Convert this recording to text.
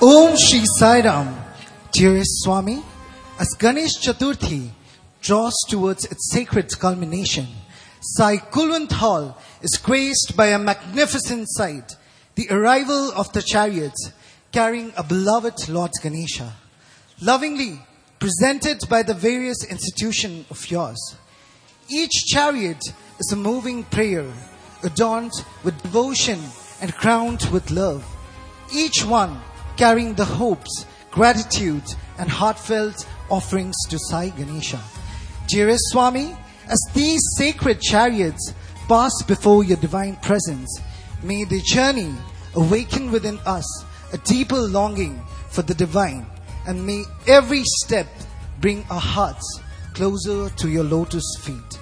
Om Shri Sai Ram. Dearest Swami, as Ganesh Chaturthi draws towards its sacred culmination, Sai Kulwant Hall is graced by a magnificent sight, the arrival of the chariots carrying a beloved Lord Ganesha, lovingly presented by the various institutions of yours. Each chariot is a moving prayer, adorned with devotion and crowned with love, each one carrying the hopes, gratitude and heartfelt offerings to Sai Ganesha. Dearest Swami, as these sacred chariots pass before your divine presence, may the journey awaken within us a deeper longing for the divine, and may every step bring our hearts closer to your lotus feet.